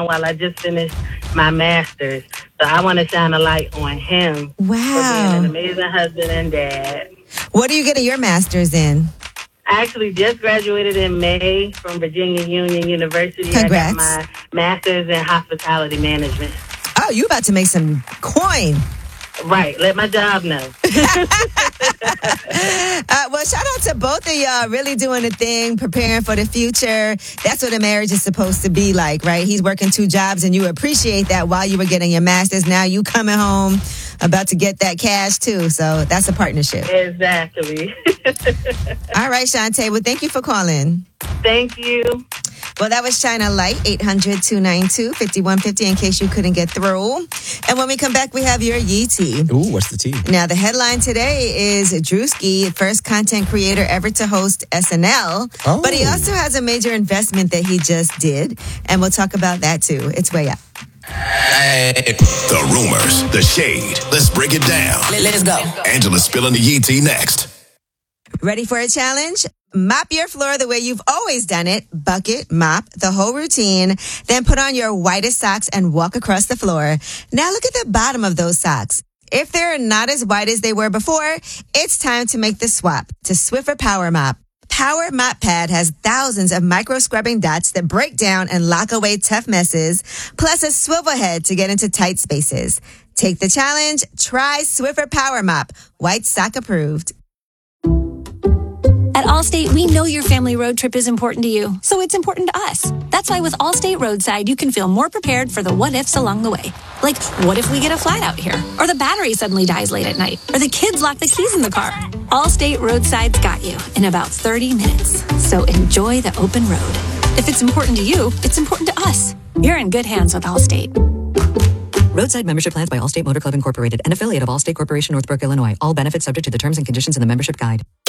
while I just finished my master's. So I want to shine a light on him for being an amazing husband and dad. What are you getting your master's in? I actually just graduated in May from Virginia Union University. Congrats. I got my master's in hospitality management. Oh, you about to make some coin. Right. Let my job know. Well, shout out to both of y'all really doing the thing, preparing for the future. That's what a marriage is supposed to be like, right? He's working 2 jobs and you appreciate that while you were getting your master's. Now you coming home about to get that cash too. So that's a partnership. Exactly. All right, Shantae. Well, thank you for calling. Thank you. Well, that was China Light, 800-292-5150 in case you couldn't get through. And when we come back, we have your Yee tea. Ooh, what's the tea? Now, the headline today is Drewski, first content creator ever to host SNL. Oh. But he also has a major investment that he just did. And we'll talk about that, too. It's way up. The rumors, the shade. Let's break it down. Let's go. Angela's spilling the Yee tea next. Ready for a challenge? Mop your floor the way you've always done it. Bucket, mop, the whole routine. Then put on your whitest socks and walk across the floor. Now look at the bottom of those socks. If they're not as white as they were before, it's time to make the swap to Swiffer Power Mop. Power Mop Pad has thousands of micro scrubbing dots that break down and lock away tough messes, plus a swivel head to get into tight spaces. Take the challenge. Try Swiffer Power Mop. White sock approved. At Allstate, we know your family road trip is important to you, so it's important to us. That's why with Allstate Roadside, you can feel more prepared for the what-ifs along the way. Like, what if we get a flat out here? Or the battery suddenly dies late at night? Or the kids lock the keys in the car? Allstate Roadside's got you in about 30 minutes. So enjoy the open road. If it's important to you, it's important to us. You're in good hands with Allstate. Roadside membership plans by Allstate Motor Club Incorporated, an affiliate of Allstate Corporation, Northbrook, Illinois. All benefits subject to the terms and conditions in the membership guide.